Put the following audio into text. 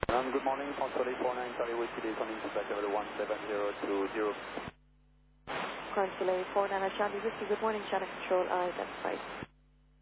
Good morning, Control 49, Charlie Whiskey, coming to flight level 17020. Control 49, Charlie Whiskey, good morning, Channel Control, identified.